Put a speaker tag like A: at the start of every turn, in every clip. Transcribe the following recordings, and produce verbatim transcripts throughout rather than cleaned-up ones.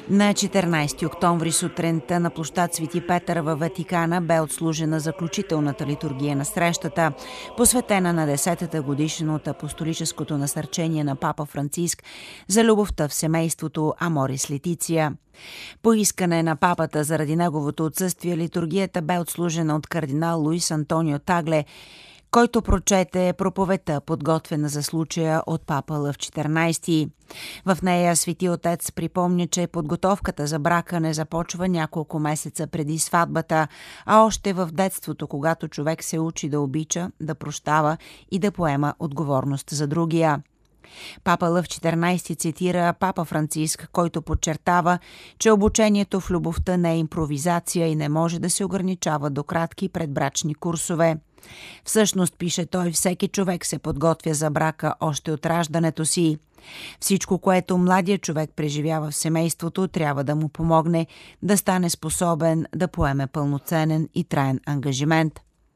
A: На четиринайсети октомври сутринта на площад Свети Петър във Ватикана бе отслужена заключителната литургия на срещата, посветена на десетата годишнина от апостолическото насърчение на папа Франциск за любовта в семейството Аморис Летиция. По искане на папата заради неговото отсъствие, литургията бе отслужена от кардинал Луис Антонио Тагле, който прочете проповедта, подготвена за случая от папа Лъв четиринайсети. В нея Свети Отец припомня, че подготовката за брака не започва няколко месеца преди сватбата, а още в детството, когато човек се учи да обича, да прощава и да поема отговорност за другия. Папа Лъв четиринайсети цитира папа Франциск, който подчертава, че обучението в любовта не е импровизация и не може да се ограничава до кратки предбрачни курсове. Всъщност, пише той, всеки човек се подготвя за брака още от раждането си. Всичко, което младият човек преживява в семейството, трябва да му помогне да стане способен да поеме пълноценен и траен ангажимент.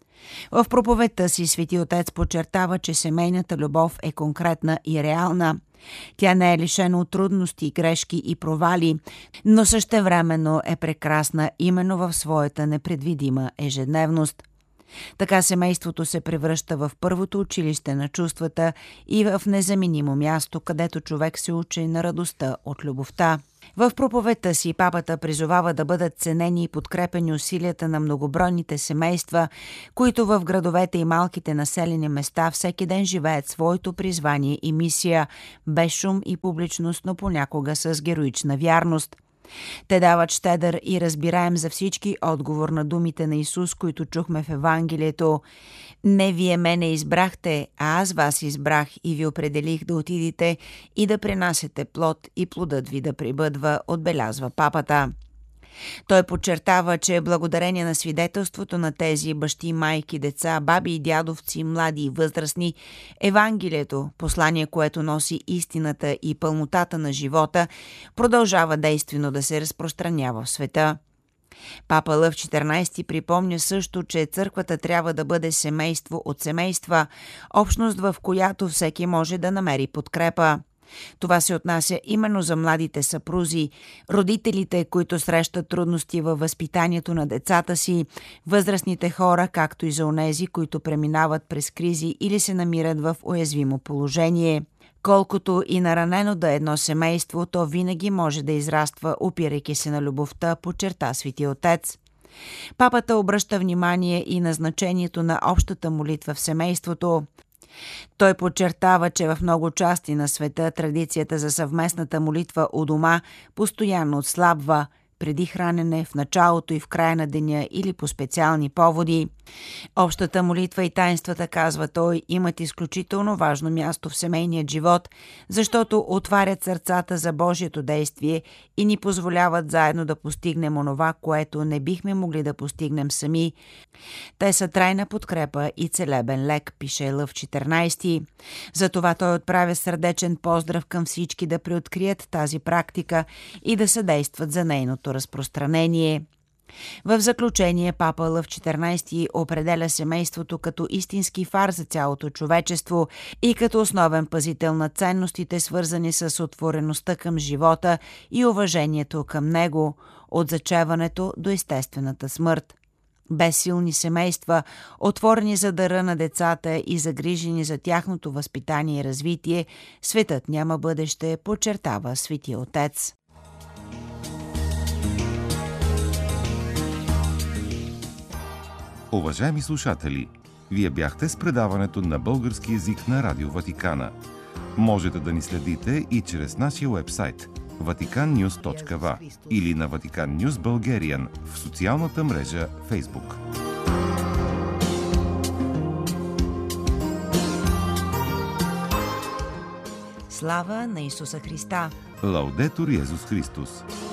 A: В проповедта си Свети Отец подчертава, че семейната любов е конкретна и реална. Тя не е лишена от трудности, грешки и провали, но същевременно е прекрасна именно в своята непредвидима ежедневност. Така семейството се превръща в първото училище на чувствата и в незаменимо място, където човек се учи на радостта от любовта. В проповедта си папата призовава да бъдат ценени и подкрепени усилията на многобройните семейства, които в градовете и малките населени места всеки ден живеят своето призвание и мисия, без шум и публичност, но понякога с героична вярност. Те дават щедър и разбираем за всички отговор на думите на Исус, които чухме в Евангелието. Не вие мене избрахте, а аз вас избрах и ви определих да отидете и да принасяте плод и плодът ви да прибъдва, отбелязва папата. Той подчертава, че благодарение на свидетелството на тези бащи, майки, деца, баби и дядовци, млади и възрастни, Евангелието, послание, което носи истината и пълнотата на живота, продължава действено да се разпространява в света. Папа Лъв четиринайсети припомня също, че църквата трябва да бъде семейство от семейства, общност, в която всеки може да намери подкрепа. Това се отнася именно за младите съпрузи, родителите, които срещат трудности във възпитанието на децата си, възрастните хора, както и за онези, които преминават през кризи или се намират в уязвимо положение. Колкото и наранено да е едно семейство, то винаги може да израства, опирайки се на любовта, подчерта Свети Отец. Папата обръща внимание и на значението на общата молитва в семейството. Той подчертава, че в много части на света традицията за съвместната молитва у дома постоянно отслабва, преди хранене, в началото и в края на деня или по специални поводи. Общата молитва и таинствата, казва той, имат изключително важно място в семейния живот, защото отварят сърцата за Божието действие и ни позволяват заедно да постигнем онова, което не бихме могли да постигнем сами. Те са трайна подкрепа и целебен лек, пише Лъв четиринайсети. Затова той отправя сърдечен поздрав към всички да преоткрият тази практика и да съдействат за нейното разпространение. В заключение папа Лъв четиринайсети определя семейството като истински фар за цялото човечество и като основен пазител на ценностите, свързани с отвореността към живота и уважението към него, от зачеването до естествената смърт. Без силни семейства, отворени за дара на децата и загрижени за тяхното възпитание и развитие, светът няма бъдеще, подчертава Свети Отец.
B: Уважаеми слушатели, вие бяхте с предаването на български език на Радио Ватикана. Можете да ни следите и чрез нашия уебсайт ватикан нюз точка ви или на Vatican News Bulgarian в социалната мрежа Facebook.
A: Слава на Исуса Христа!
B: Лаудетур Йезус Христос!